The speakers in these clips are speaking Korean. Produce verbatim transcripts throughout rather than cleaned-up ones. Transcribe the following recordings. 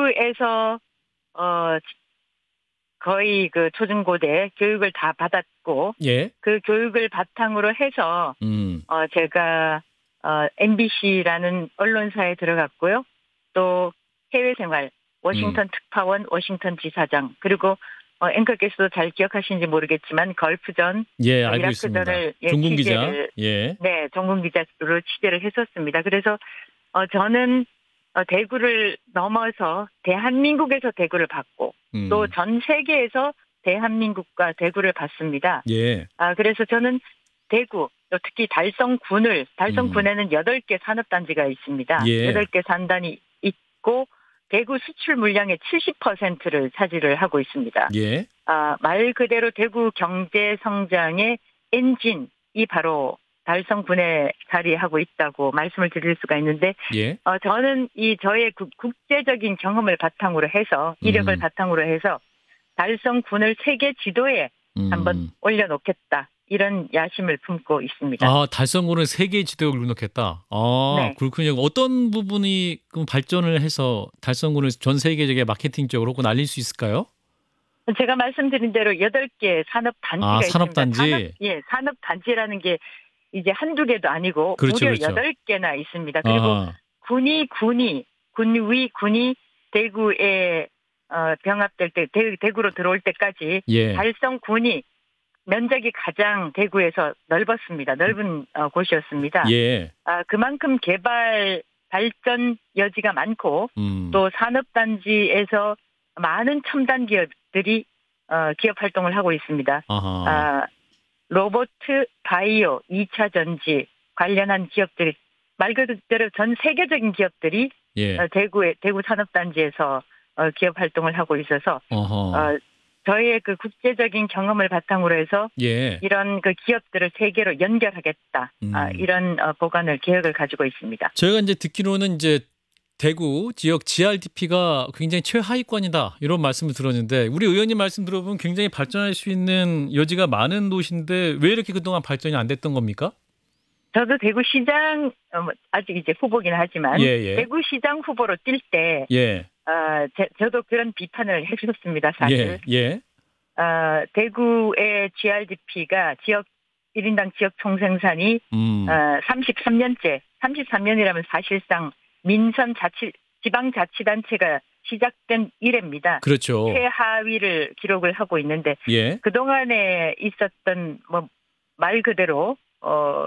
대구에서 어 거의 그 초중고대 교육을 다 받았고 예. 그 교육을 바탕으로 해서 음. 어 제가 어 엠비씨라는 언론사에 들어갔고요. 또 해외 생활 음. 워싱턴 특파원, 워싱턴 지사장, 그리고 어 앵커께서도 잘 기억하시는지 모르겠지만 걸프전, 예, 어 알고 있습니다. 이라크전을 예 종군 기자. 취재를 예. 네, 전문 기자로 취재를 했었습니다. 그래서 어 저는 어 대구를 넘어서 대한민국에서 대구를 봤고 또 음. 전 세계에서 대한민국과 대구를 봤습니다. 예. 아 그래서 저는 대구, 또 특히 달성군을 음. 달성군에는 여덟 개 산업단지가 있습니다. 예. 여덟 개 산단이 있고 대구 수출 물량의 칠십 퍼센트를 차지를 하고 있습니다. 예. 아, 말 그대로 대구 경제 성장의 엔진이 바로 달성군에 자리하고 있다고 말씀을 드릴 수가 있는데, 예. 어, 저는 이 저의 국- 국제적인 경험을 바탕으로 해서, 이력을 음. 바탕으로 해서 달성군을 세계 지도에 한번 음. 올려놓겠다, 이런 야심을 품고 있습니다. 아, 달성군을 세계 지도에 올려놓겠다. 아, 네. 그렇군요. 어떤 부분이 그럼 발전을 해서 달성군을 전 세계적인 마케팅적으로 혹은 알릴 수 있을까요? 제가 말씀드린 대로 여덟 개 산업단지가 아, 있습니다. 산업, 산업단지. 예, 산업단지라는 게 이제 한두 개도 아니고 그렇죠, 무려 그렇죠. 여덟 개나 있습니다. 그리고 아하. 군이 군이 군위 군이 대구에 어, 병합될 때 대, 대구로 들어올 때까지 예. 달성군이 면적이 가장 대구에서 넓었습니다. 넓은 어, 곳이었습니다. 예. 아, 그만큼 개발 발전 여지가 많고 음. 또 산업단지에서 많은 첨단 기업들이 어, 기업 활동을 하고 있습니다. 아하. 아, 로봇, 바이오, 이 차 전지 관련한 기업들이 말 그대로 전 세계적인 기업들이 예. 어, 대구에 대구 산업단지에서 어, 기업 활동을 하고 있어서 어허. 어, 저희의 그 국제적인 경험을 바탕으로 해서 예. 이런 그 기업들을 세계로 연결하겠다, 음. 아, 이런 어, 보관을 계획을 가지고 있습니다. 저희가 이제 듣기로는 이제 대구 지역 지알디피가 굉장히 최하위권이다 이런 말씀을 들었는데 우리 의원님 말씀 들어보면 굉장히 발전할 수 있는 여지가 많은 도시인데 왜 이렇게 그동안 발전이 안 됐던 겁니까? 저도 대구시장 어, 뭐, 아직 이제 후보긴 하지만 예, 예. 대구시장 후보로 뛸 때 예. 어, 제, 저도 그런 비판을 해주셨습니다. 사실 예. 예. 어, 대구의 지알디피가 지역 일 인당 지역 총생산이 음. 어, 삼십삼 년째, 삼십삼 년이라면 사실상 민선 자치 지방자치단체가 시작된 이래입니다. 그렇죠. 최하위를 기록을 하고 있는데 예. 그동안에 있었던 뭐 말 그대로 어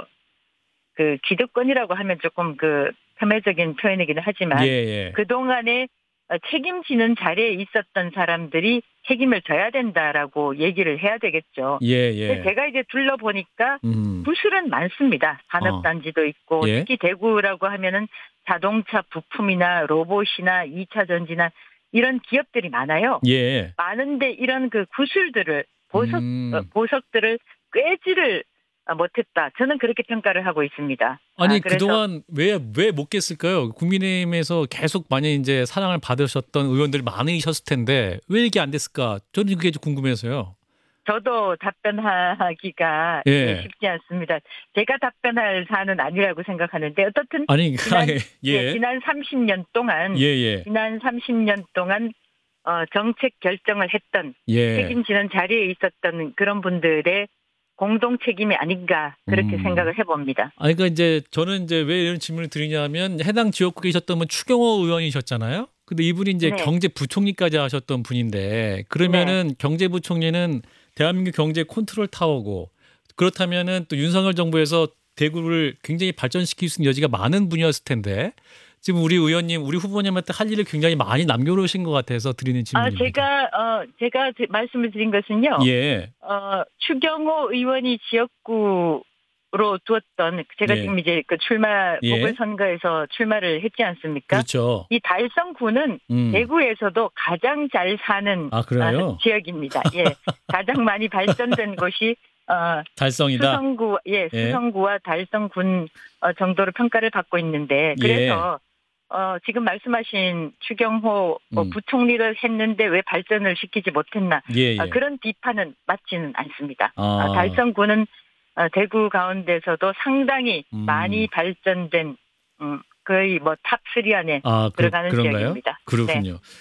그 기득권이라고 하면 조금 그 폄훼적인 표현이기는 하지만 예, 예. 그동안에 책임지는 자리에 있었던 사람들이 책임을 져야 된다라고 얘기를 해야 되겠죠. 예, 근데 예. 제가 이제 둘러보니까 음. 부실은 많습니다. 산업단지도 있고 예. 특히 대구라고 하면은 자동차 부품이나 로봇이나 이 차 전지나 이런 기업들이 많아요. 예. 많은데 이런 그 구슬들을 보석 음. 어, 보석들을 꿰지를 못했다. 저는 그렇게 평가를 하고 있습니다. 아니 아, 그래서 그동안 왜 왜 못 깼을까요? 국민의힘에서 계속 많이 이제 사랑을 받으셨던 의원들이 많으셨을 텐데 왜 이게 안 됐을까? 저는 그게 좀 궁금해서요. 저도 답변하기가 예. 쉽지 않습니다. 제가 답변할 사안은 아니라고 생각하는데 어떻든 아니 지난, 예. 예, 지난 삼십 년 동안 예, 예. 지난 삼십 년 동안 어, 정책 결정을 했던 예. 책임지는 자리에 있었던 그런 분들의 공동 책임이 아닌가 그렇게 음. 생각을 해봅니다. 아니 그러니까 이제 저는 이제 왜 이런 질문을 드리냐면 해당 지역구에 계셨던 분 추경호 의원이셨잖아요. 근데 이분이 이제 네. 경제부총리까지 하셨던 분인데 그러면은 네. 경제부총리는 대한민국 경제 컨트롤 타워고 그렇다면은 또 윤석열 정부에서 대구를 굉장히 발전시킬 수 있는 여지가 많은 분이었을 텐데 지금 우리 의원님, 우리 후보님한테 할 일을 굉장히 많이 남겨놓으신 것 같아서 드리는 아, 질문입니다. 제가 어 제가 드- 말씀을 드린 것은요. 예, 어 추경호 의원이 지역구로 두었던 제가 예. 지금 이제 그 출마 예. 보궐선거에서 출마를 했지 않습니까? 그렇죠. 이 달성구는 음. 대구에서도 가장 잘 사는 아, 그래요? 어, 지역입니다. 예, 가장 많이 발전된 곳이 어, 달성이다. 수성구, 예, 예. 수성구와 달성군 어, 정도로 평가를 받고 있는데 그래서 어, 지금 말씀하신 추경호 어, 음. 부총리를 했는데 왜 발전을 시키지 못했나? 예, 예. 아, 그런 비판은 맞지는 않습니다. 아. 아, 달성구는 어, 대구 가운데서도 상당히 음. 많이 발전된 음, 거의 뭐 탑 쓰리 안에 아, 그, 들어가는 그런가요? 지역입니다. 그렇군요. 네.